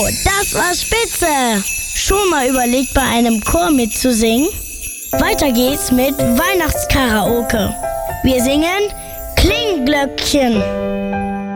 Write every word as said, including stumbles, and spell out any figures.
Wow, das war spitze! Schon mal überlegt, bei einem Chor mitzusingen? Weiter geht's mit Weihnachtskaraoke. Wir singen Klingglöckchen.